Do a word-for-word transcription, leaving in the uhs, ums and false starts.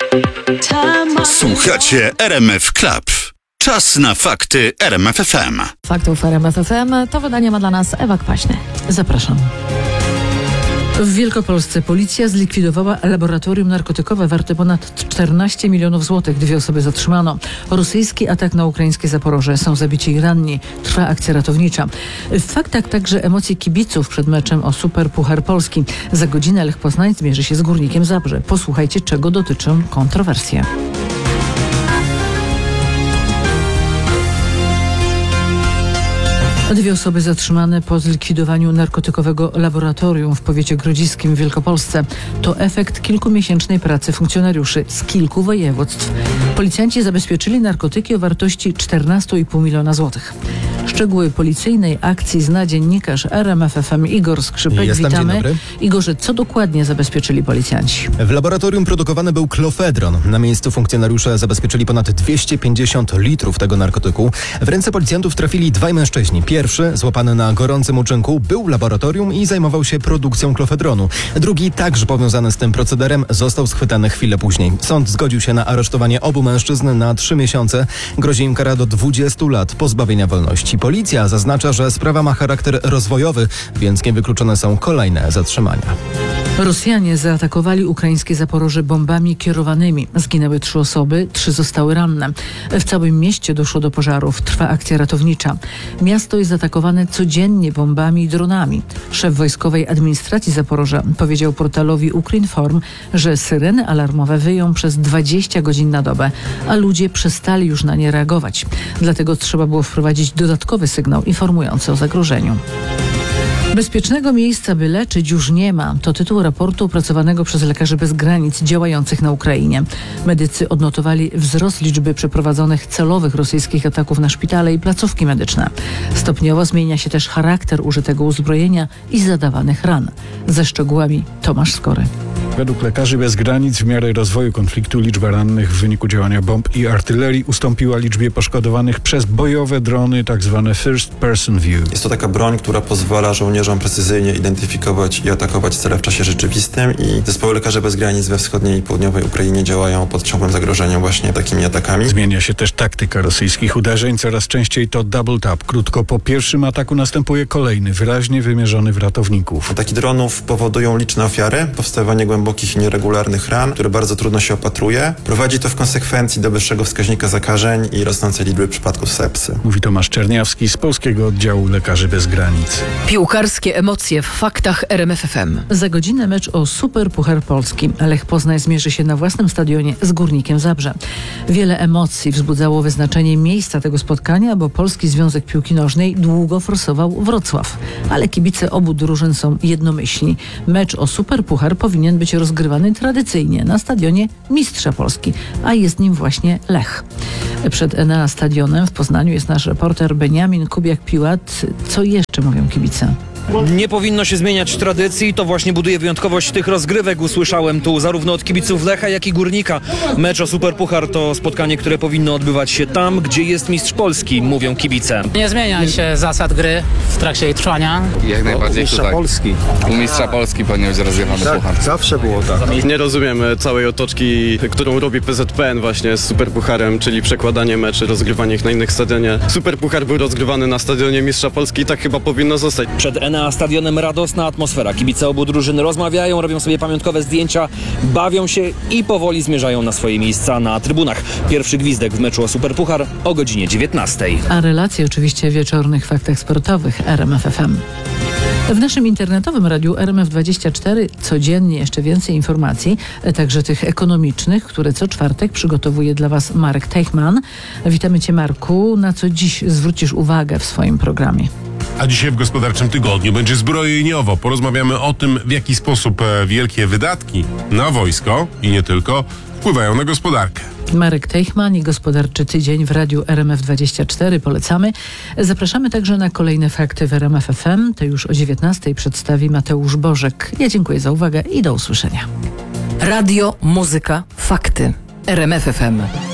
Słuchacie R M F Club. Czas na fakty R M F F M. Faktów R M F F M to wydanie ma dla nas Ewa Kwaśny. Zapraszam. W Wielkopolsce policja zlikwidowała laboratorium narkotykowe warte ponad czternaście milionów złotych. Dwie osoby zatrzymano. Rosyjski atak na ukraińskie Zaporoże. Są zabici i ranni. Trwa akcja ratownicza. W faktach także emocje kibiców przed meczem o Super Puchar Polski. Za godzinę Lech Poznań zmierzy się z Górnikiem Zabrze. Posłuchajcie, czego dotyczą kontrowersje. Dwie osoby zatrzymane po zlikwidowaniu narkotykowego laboratorium w powiecie grodziskim w Wielkopolsce. To efekt kilkumiesięcznej pracy funkcjonariuszy z kilku województw. Policjanci zabezpieczyli narkotyki o wartości czternaście i pół miliona złotych. Szczegóły policyjnej akcji zna dziennikarz R M F F M Igor Skrzypek. Jestem, witamy. Igorze, co dokładnie zabezpieczyli policjanci? W laboratorium produkowany był klofedron. Na miejscu funkcjonariusze zabezpieczyli ponad dwieście pięćdziesiąt litrów tego narkotyku. W ręce policjantów trafili dwaj mężczyźni. Pierwszy, złapany na gorącym uczynku, był w laboratorium i zajmował się produkcją klofedronu. Drugi, także powiązany z tym procederem, został schwytany chwilę później. Sąd zgodził się na aresztowanie obu mężczyzn na trzy miesiące. Grozi im kara do dwudziestu lat pozbawienia wolności. Policja zaznacza, że sprawa ma charakter rozwojowy, więc niewykluczone są kolejne zatrzymania. Rosjanie zaatakowali ukraińskie Zaporoże bombami kierowanymi. Zginęły trzy osoby, trzy zostały ranne. W całym mieście doszło do pożarów. Trwa akcja ratownicza. Miasto jest atakowane codziennie bombami i dronami. Szef wojskowej administracji Zaporoża powiedział portalowi Ukrinform, że syreny alarmowe wyją przez dwadzieścia godzin na dobę, a ludzie przestali już na nie reagować. Dlatego trzeba było wprowadzić dodatkowy sygnał informujący o zagrożeniu. Bezpiecznego miejsca, by leczyć, już nie ma. To tytuł raportu opracowanego przez Lekarzy Bez Granic działających na Ukrainie. Medycy odnotowali wzrost liczby przeprowadzonych celowych rosyjskich ataków na szpitale i placówki medyczne. Stopniowo zmienia się też charakter użytego uzbrojenia i zadawanych ran. Ze szczegółami Tomasz Skory. Według Lekarzy Bez Granic w miarę rozwoju konfliktu liczba rannych w wyniku działania bomb i artylerii ustąpiła liczbie poszkodowanych przez bojowe drony, tzw. first person view. Jest to taka broń, która pozwala żołnierzom precyzyjnie identyfikować i atakować cele w czasie rzeczywistym i zespoły Lekarzy Bez Granic we wschodniej i południowej Ukrainie działają pod ciągłym zagrożeniem właśnie takimi atakami. Zmienia się też taktyka rosyjskich uderzeń, coraz częściej to double tap. Krótko po pierwszym ataku następuje kolejny, wyraźnie wymierzony w ratowników. Ataki dronów powodują liczne ofiary, powstawanie głębokich i nieregularnych ran, które bardzo trudno się opatruje. Prowadzi to w konsekwencji do wyższego wskaźnika zakażeń i rosnącej liczby przypadków sepsy. Mówi Tomasz Czerniawski z Polskiego Oddziału Lekarzy Bez Granic. Piłkarskie emocje w faktach R M F F M. Za godzinę mecz o Super Puchar Polski. Lech Poznań zmierzy się na własnym stadionie z Górnikiem Zabrze. Wiele emocji wzbudzało wyznaczenie miejsca tego spotkania, bo Polski Związek Piłki Nożnej długo forsował Wrocław. Ale kibice obu drużyn są jednomyślni. Mecz o Super Puchar powinien być rozgrywany tradycyjnie na stadionie Mistrza Polski, a jest nim właśnie Lech. Przed Enea Stadionem w Poznaniu jest nasz reporter Beniamin Kubiak-Piłat. Co jeszcze mówią kibice? Nie powinno się zmieniać tradycji, to właśnie buduje wyjątkowość tych rozgrywek. Usłyszałem tu zarówno od kibiców Lecha, jak i Górnika. Mecz o Super Puchar to spotkanie, które powinno odbywać się tam, gdzie jest mistrz Polski, mówią kibice. Nie zmienia się zasad gry w trakcie jej trwania. Jak najbardziej mistrza tutaj. Polski. U mistrza Polski powinien być rozgrywany tak, puchar. Zawsze było tak. Nie rozumiem całej otoczki, którą robi P Z P N właśnie z Super Pucharem, czyli przekładanie meczy, rozgrywanie ich na innych stadionie. Super Puchar był rozgrywany na stadionie mistrza Polski i tak chyba powinno zostać. Przed Enea Stadionem radosna atmosfera. Kibice obu drużyn rozmawiają, robią sobie pamiątkowe zdjęcia, bawią się i powoli zmierzają na swoje miejsca na trybunach. Pierwszy gwizdek w meczu o Super Puchar o godzinie dziewiętnastej. A relacje oczywiście w wieczornych faktach sportowych R M F F M. W naszym internetowym radiu R M F dwadzieścia cztery codziennie jeszcze więcej informacji, także tych ekonomicznych, które co czwartek przygotowuje dla Was Marek Teichmann. Witamy Cię, Marku. Na co dziś zwrócisz uwagę w swoim programie? A dzisiaj w Gospodarczym Tygodniu będzie zbrojeniowo. Porozmawiamy o tym, w jaki sposób wielkie wydatki na wojsko i nie tylko wpływają na gospodarkę. Marek Teichmann i Gospodarczy Tydzień w radiu R M F dwadzieścia cztery polecamy. Zapraszamy także na kolejne fakty w R M F F M. To już o dziewiętnastej przedstawi Mateusz Bożek. Ja dziękuję za uwagę i do usłyszenia. Radio, muzyka, fakty. R M F F M.